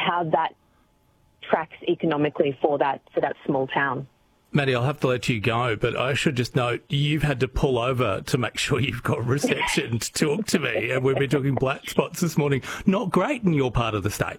how that tracks economically for that small town. Maddie, I'll have to let you go, but I should just note you've had to pull over to make sure you've got reception to talk to me, and we've been talking black spots this morning. Not great in your part of the state.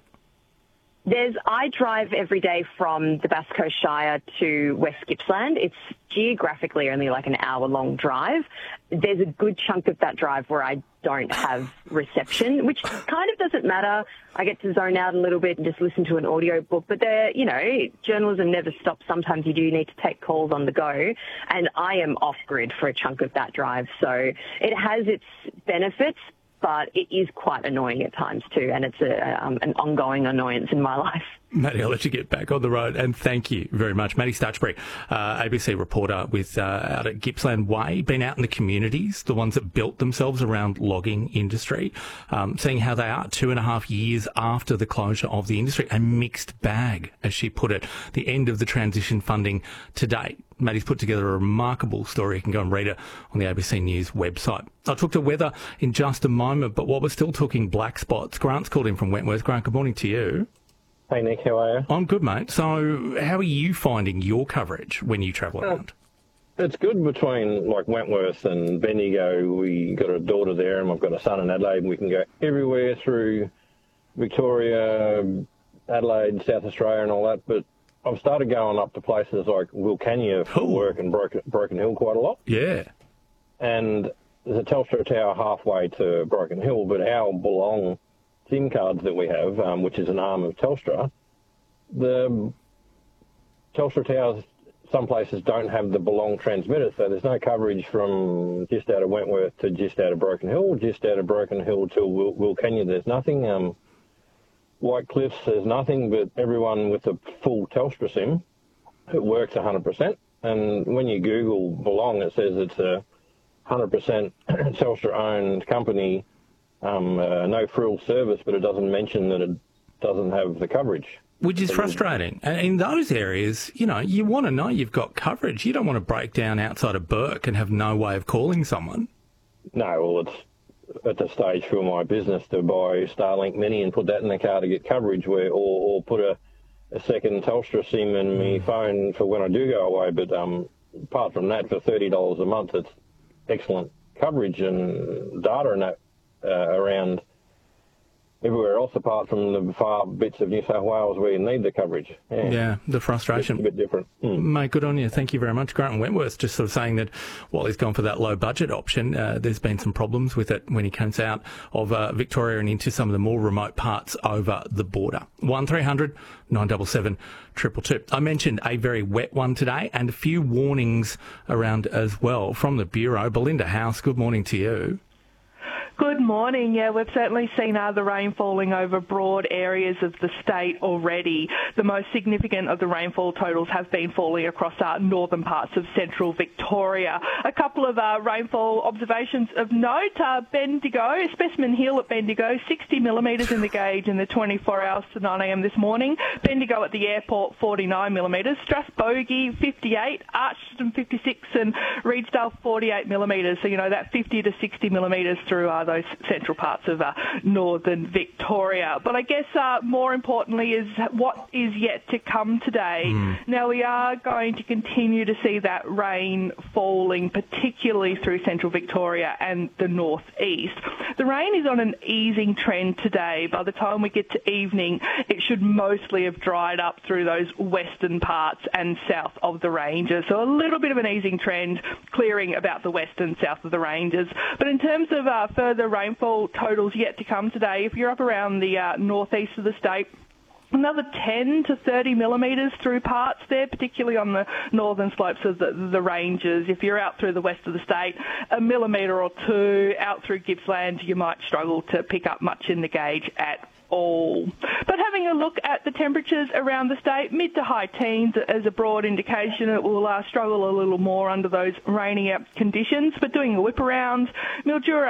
I drive every day from the Bass Coast Shire to West Gippsland. It's geographically only like an hour-long drive. There's a good chunk of that drive where I don't have reception, which kind of doesn't matter. I get to zone out a little bit and just listen to an audio book. But journalism never stops. Sometimes you do need to take calls on the go. And I am off-grid for a chunk of that drive. So it has its benefits, but it is quite annoying at times too, and it's an ongoing annoyance in my life. Maddie, I'll let you get back on the road, and thank you very much. Maddie Stutchbury, ABC reporter with out at Gippsland Way, been out in the communities, the ones that built themselves around logging industry, seeing how they are 2.5 years after the closure of the industry. A mixed bag, as she put it, the end of the transition funding to date. Maddie's put together a remarkable story. You can go and read it on the ABC News website. I'll talk to weather in just a moment, but while we're still talking black spots, Grant's called in from Wentworth. Grant, good morning to you. Hey, Nick, how are you? I'm good, mate. So how are you finding your coverage when you travel around? It's good between, like, Wentworth and Bendigo. We got a daughter there and we've got a son in Adelaide, and we can go everywhere through Victoria, Adelaide, South Australia and all that, but I've started going up to places like Wilcannia for work and Broken Hill quite a lot. Yeah. And there's a Telstra tower halfway to Broken Hill, but our Belong SIM cards that we have, which is an arm of Telstra, the Telstra towers, some places don't have the Belong transmitter, so there's no coverage from just out of Wentworth to just out of Broken Hill, just out of Broken Hill to Wilcannia. There's nothing. White Cliffs, there's nothing, but everyone with a full Telstra SIM, it works 100%. And when you Google Belong, it says it's a 100% Telstra-owned company, no frill service, but it doesn't mention that it doesn't have the coverage. Which is frustrating. And in those areas, you want to know you've got coverage. You don't want to break down outside of Bourke and have no way of calling someone. No, well, it's at the stage for my business to buy Starlink Mini and put that in the car to get coverage, or put a second Telstra SIM in my phone for when I do go away. But apart from that, for $30 a month, it's excellent coverage and data and that around everywhere else apart from the far bits of New South Wales where you need the coverage. Yeah, the frustration. It's a bit different. Mate, good on you. Thank you very much. Grant Wentworth just sort of saying that while he's gone for that low budget option, there's been some problems with it when he comes out of Victoria and into some of the more remote parts over the border. 1300 977 222. I mentioned a very wet one today and a few warnings around as well from the Bureau. Belinda House, good morning to you. Good morning. Yeah, we've certainly seen the rain falling over broad areas of the state already. The most significant of the rainfall totals have been falling across northern parts of central Victoria. A couple of rainfall observations of note. Bendigo, Specimen Hill at Bendigo, 60 millimetres in the gauge in the 24 hours to 9 a.m. this morning. Bendigo at the airport, 49 millimetres. Strathbogie, 58. Archton, 56. And Reedsdale, 48 millimetres. So, that 50 to 60 millimetres through those central parts of northern Victoria. But I guess more importantly is what is yet to come today. Now, we are going to continue to see that rain falling, particularly through central Victoria and the northeast. The rain is on an easing trend today. By the time we get to evening, it should mostly have dried up through those western parts and south of the ranges. So a little bit of an easing trend, clearing about the west and south of the ranges. But in terms of further rainfall totals yet to come today, if you're up around the northeast of the state, another 10 to 30 millimetres through parts there, particularly on the northern slopes of the ranges. If you're out through the west of the state, a millimetre or two. Out through Gippsland, you might struggle to pick up much in the gauge at all. But having a look at the temperatures around the state, mid to high teens as a broad indication. It will struggle a little more under those rainier conditions. But doing a whip around, Mildura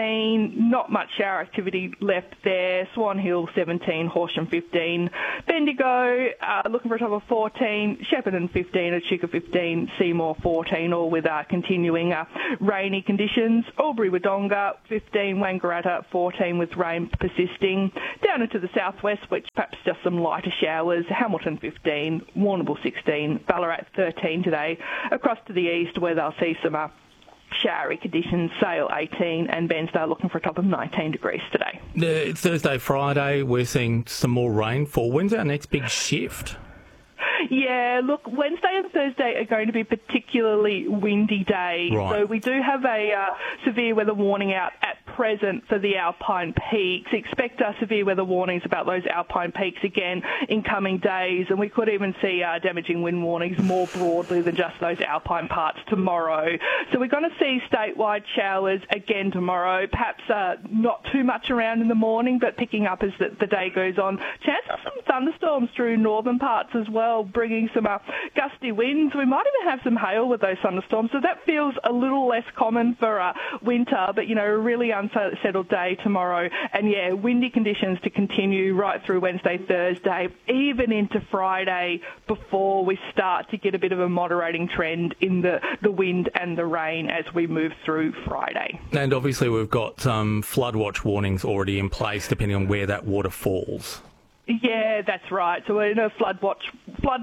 18, not much shower activity left there. Swan Hill 17, Horsham 15, Bendigo looking for a top of 14, Shepparton 15, Echuca 15, Seymour 14, all with continuing rainy conditions. Albury Wodonga 15, Wangaratta 14 with rain persisting. Down into the southwest, which Perhaps just some lighter showers. Hamilton 15, Warrnambool 16, Ballarat 13 today. Across to the east where they'll see some showery conditions, Sale 18 and Bairnsdale looking for a top of 19 degrees today. It's Thursday, Friday. We're seeing some more rainfall. When's our next big shift? Yeah, look, Wednesday and Thursday are going to be particularly windy days. Right. So we do have a severe weather warning out at present for the Alpine Peaks. Expect severe weather warnings about those Alpine Peaks again in coming days, and we could even see damaging wind warnings more broadly than just those Alpine parts tomorrow. So we're going to see statewide showers again tomorrow, perhaps not too much around in the morning, but picking up as the day goes on. Chance of some thunderstorms through northern parts as well, bringing some gusty winds. We might even have some hail with those thunderstorms, so that feels a little less common for winter, but, you know, a really unsettled day tomorrow. And, yeah, windy conditions to continue right through Wednesday, Thursday, even into Friday before we start to get a bit of a moderating trend in the wind and the rain as we move through Friday. And obviously we've got flood watch warnings already in place depending on where that water falls. Yeah, that's right. So we're in a flood watch for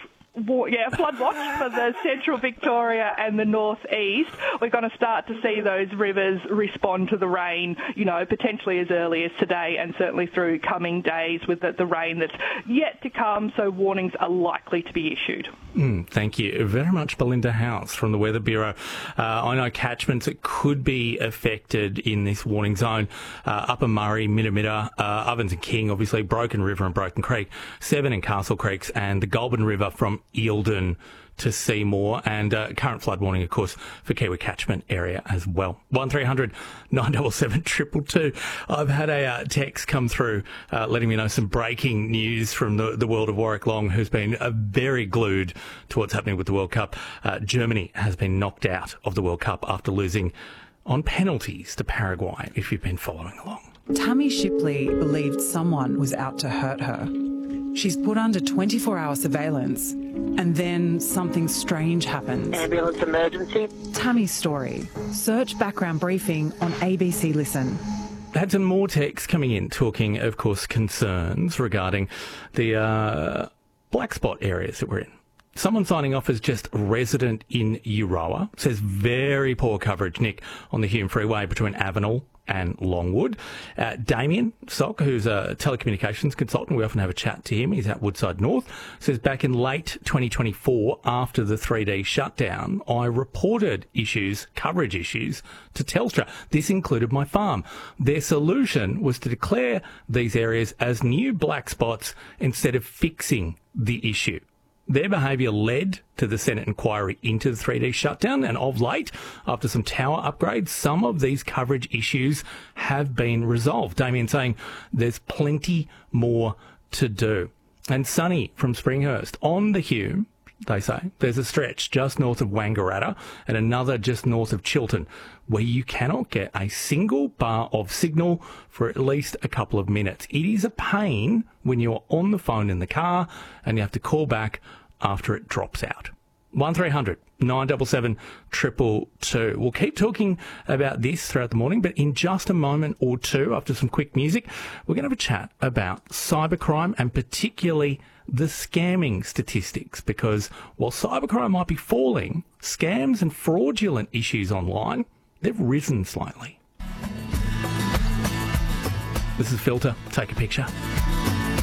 the central Victoria and the northeast. We're going to start to see those rivers respond to the rain, you know, potentially as early as today and certainly through coming days with the rain that's yet to come, so warnings are likely to be issued. Thank you very much, Belinda House from the Weather Bureau. I know catchments that could be affected in this warning zone. Upper Murray, Mitta, Ovens and King, obviously, Broken River and Broken Creek, Severn and Castle Creeks, and the Goulburn River from Eildon to Seymour, and current flood warning, of course, for Kiwi catchment area as well. 1300 977 222. I've had a text come through letting me know some breaking news from the world of Warwick Long, who's been very glued to what's happening with the World Cup. Germany has been knocked out of the World Cup after losing on penalties to Paraguay, if you've been following along. Tammy Shipley believed someone was out to hurt her. She's put under 24-hour surveillance, and then something strange happens. Ambulance emergency. Tammy's story. Search background briefing on ABC Listen. Had some more texts coming in talking, of course, concerns regarding the black spot areas that we're in. Someone signing off as just resident in Euroa says very poor coverage, Nick, on the Hume Freeway between Avenel and Longwood. Damien Sock, who's a telecommunications consultant, we often have a chat to him, he's at Woodside North, says back in late 2024, after the 3D shutdown, I reported coverage issues to Telstra. This included my farm. Their solution was to declare these areas as new black spots instead of fixing the issue. Their behaviour led to the Senate inquiry into the 3D shutdown, and of late, after some tower upgrades, some of these coverage issues have been resolved. Damien saying there's plenty more to do. And Sunny from Springhurst, on the Hume, they say, there's a stretch just north of Wangaratta and another just north of Chiltern where you cannot get a single bar of signal for at least a couple of minutes. It is a pain when you're on the phone in the car and you have to call back after it drops out. 1300 977 222. We'll keep talking about this throughout the morning, but in just a moment or two, after some quick music, we're going to have a chat about cybercrime and particularly the scamming statistics, because while cybercrime might be falling, scams and fraudulent issues online, they've risen slightly. This is Filter. Take a picture.